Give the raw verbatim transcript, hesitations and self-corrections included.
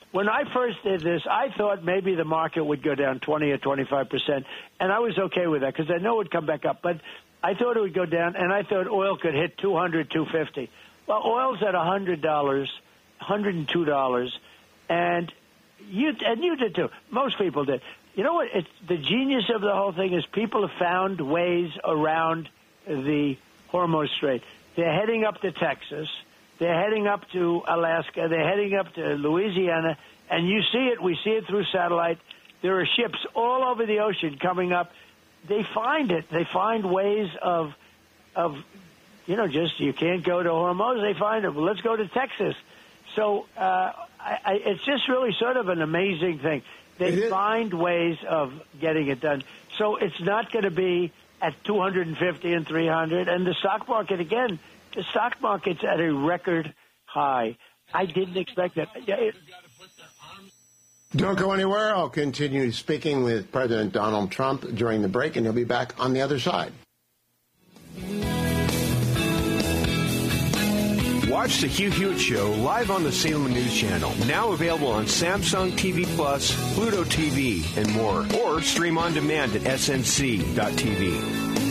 when I first did this, I thought maybe the market would go down twenty or twenty-five percent, and I was okay with that because I know it would come back up. But I thought it would go down, and I thought oil could hit two hundred, two fifty. Well, oil's at one hundred dollars, one hundred two dollars, and you and you did too. Most people did. You know what? It's, the genius of the whole thing is people have found ways around the Hormuz Strait. They're heading up to Texas. They're heading up to Alaska. They're heading up to Louisiana. And you see it. We see it through satellite. There are ships all over the ocean coming up. They find it. They find ways of, of, you know, just you can't go to Hormuz. They find it. Well, let's go to Texas. So uh, I, I, it's just really sort of an amazing thing. They find ways of getting it done. So it's not going to be at two hundred fifty and three hundred. And the stock market, again, the stock market's at a record high. I didn't expect that. It, Don't go anywhere. I'll continue speaking with President Donald Trump during the break, and he'll be back on the other side. Watch the Hugh Hewitt Show live on the Salem News Channel. Now available on Samsung T V Plus, Pluto T V, and more. Or stream on demand at S N C dot T V.